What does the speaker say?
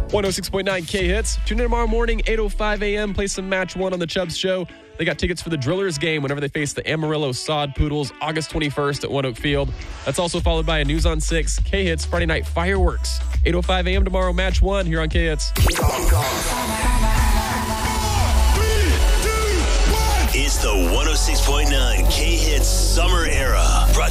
106.9 K-Hits. Tune in tomorrow morning, 8:05 a.m. Play some Match 1 on the Chubbs Show. They got tickets for the Drillers game whenever they face the Amarillo Sod Poodles, August 21st at One Oak Field. That's also followed by a News on 6 K-Hits Friday Night Fireworks. 8:05 a.m. tomorrow, Match 1 here on K-Hits. It's the 106.9 K-Hits Summer Era.